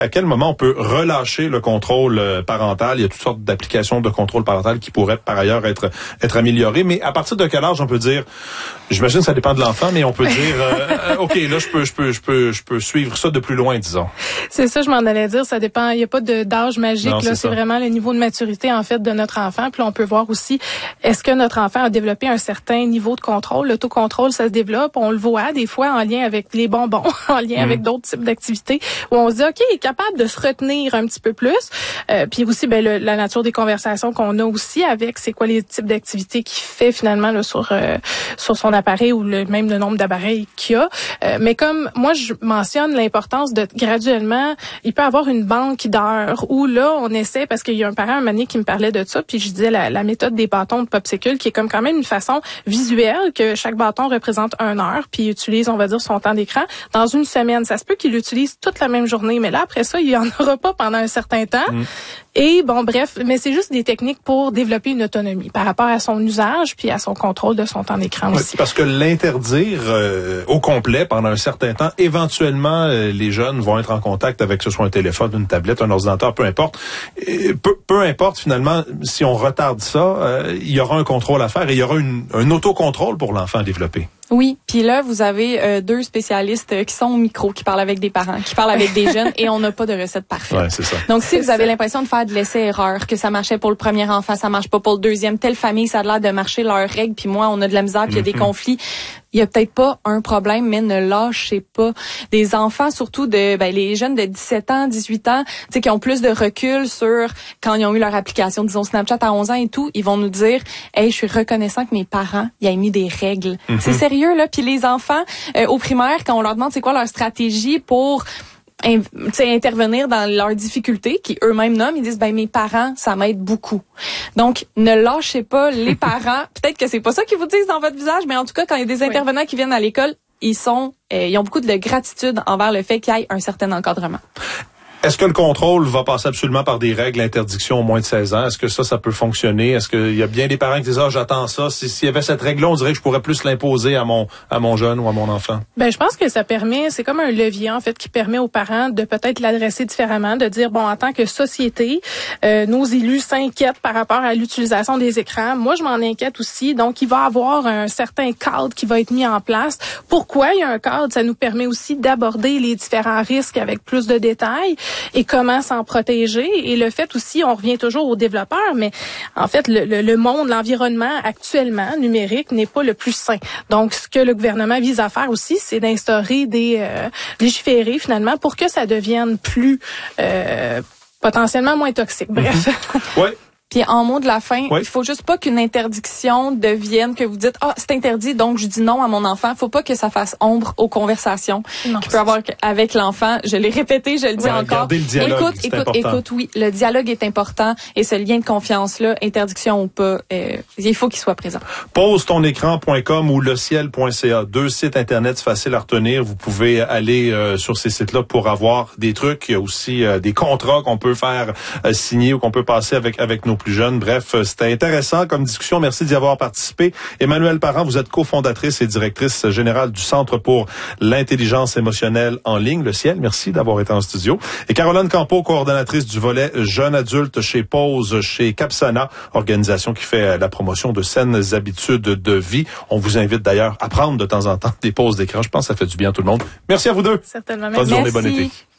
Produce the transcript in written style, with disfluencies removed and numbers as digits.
À quel moment on peut relâcher le contrôle parental? Il y a toutes sortes d'applications de contrôle parental qui pourraient par ailleurs être améliorées. Mais à partir de quel âge on peut dire, j'imagine que ça dépend de l'enfant, mais on peut dire, OK, là, je peux suivre ça de plus loin, disons. C'est ça, je m'en allais dire. Ça dépend. Il n'y a pas d'âge magique. Non, là, c'est vraiment le niveau de maturité, en fait, de notre enfant. Puis là, on peut voir aussi, est-ce que notre enfant a développé un certain niveau de contrôle? L'autocontrôle, ça se développe. On le voit des fois en lien avec les bonbons, en lien avec d'autres types d'activités, où on se dit, OK, il est capable de se retenir un petit peu plus. Puis aussi, la nature des conversations qu'on a aussi avec, c'est quoi les types d'activités qu'il fait finalement là, sur son appareil ou même le nombre d'appareils qu'il a. Mais comme moi, je mentionne l'importance de graduellement, il peut avoir une banque d'heures où là, on essaie, parce qu'il y a un parent un moment donné qui me parlait de ça, puis je disais la méthode des bâtons de popsicle, qui est comme quand même une façon visuelle que chaque bâton représente 1 heure, puis il utilise, on va dire, son temps d'écran dans une semaine. Ça se peut qu'il l'utilise toute la même journée, mais là, après ça, il y en aura pas pendant un certain temps. Et bon, bref, mais c'est juste des techniques pour développer une autonomie par rapport à son usage puis à son contrôle de son temps d'écran aussi. Parce que l'interdire au complet pendant un certain temps, éventuellement, les jeunes vont être en contact avec que ce soit un téléphone, une tablette, un ordinateur, peu importe. Peu importe, finalement, si on retarde ça, il y aura un contrôle à faire et il y aura un autocontrôle pour l'enfant à développer. Oui, puis là, vous avez 2 spécialistes qui sont au micro, qui parlent avec des parents, qui parlent avec des jeunes, et on n'a pas de recette parfaite. Ouais, c'est ça. Donc, si vous avez l'impression de faire de l'essai-erreur, que ça marchait pour le premier enfant, ça marche pas pour le deuxième, telle famille, ça a l'air de marcher leurs règles, puis moi, on a de la misère, puis il y a des conflits, il y a peut-être pas un problème, mais ne lâchez pas. Des enfants, surtout les jeunes de 17 ans, 18 ans, tu sais, qui ont plus de recul sur quand ils ont eu leur application, disons Snapchat à 11 ans et tout, ils vont nous dire, hey, je suis reconnaissant que mes parents, ils aient mis des règles. C'est sérieux, là. Puis les enfants, au primaire, quand on leur demande c'est quoi leur stratégie pour intervenir dans leurs difficultés, qui eux-mêmes nomment, ils disent, mes parents, ça m'aide beaucoup. Donc, ne lâchez pas les parents. Peut-être que c'est pas ça qu'ils vous disent dans votre visage, mais en tout cas, quand il y a des intervenants qui viennent à l'école, ils ont beaucoup de gratitude envers le fait qu'il y ait un certain encadrement. Est-ce que le contrôle va passer absolument par des règles d'interdiction au moins de 16 ans? Est-ce que ça peut fonctionner? Est-ce qu'il y a bien des parents qui disent, j'attends ça. S'il y avait cette règle-là, on dirait que je pourrais plus l'imposer à mon jeune ou à mon enfant. Je pense que ça permet, c'est comme un levier, en fait, qui permet aux parents de peut-être l'adresser différemment, de dire, en tant que société, nos élus s'inquiètent par rapport à l'utilisation des écrans. Moi, je m'en inquiète aussi. Donc, il va y avoir un certain cadre qui va être mis en place. Pourquoi il y a un cadre? Ça nous permet aussi d'aborder les différents risques avec plus de détails. Et comment s'en protéger. Et le fait aussi, on revient toujours aux développeurs, mais en fait, le monde, l'environnement actuellement numérique n'est pas le plus sain. Donc, ce que le gouvernement vise à faire aussi, c'est d'instaurer légiférer finalement pour que ça devienne plus potentiellement moins toxique. Bref. Oui. Puis en mot de la fin, il faut juste pas qu'une interdiction devienne que vous dites c'est interdit donc je dis non à mon enfant. Faut pas que ça fasse ombre aux conversations qu'il peut avoir avec l'enfant. Je l'ai répété, je le dis encore. Le dialogue, écoute, oui, le dialogue est important et ce lien de confiance là, interdiction ou pas, il faut qu'il soit présent. Posetonecran.com ou leciel.ca, 2 sites internet faciles à retenir. Vous pouvez aller sur ces sites-là pour avoir des trucs. Il y a aussi des contrats qu'on peut faire signer ou qu'on peut passer avec nos plus jeunes. Bref, c'était intéressant comme discussion. Merci d'y avoir participé. Emmanuelle Parent, vous êtes cofondatrice et directrice générale du Centre pour l'intelligence émotionnelle en ligne, le Ciel. Merci d'avoir été en studio. Et Caroline Campeau, coordonnatrice du volet jeunes adultes chez Pause, chez Capsana, organisation qui fait la promotion de saines habitudes de vie. On vous invite d'ailleurs à prendre de temps en temps des pauses d'écran. Je pense que ça fait du bien à tout le monde. Merci à vous deux. Certainement. Bonne journée, bon été.